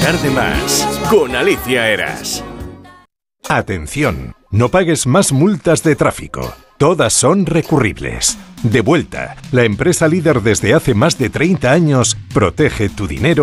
tarde más con Alicia Eras. Atención, no pagues más multas de tráfico. Todas son recurribles. De Vuelta, la empresa líder desde hace más de 30 años, protege tu dinero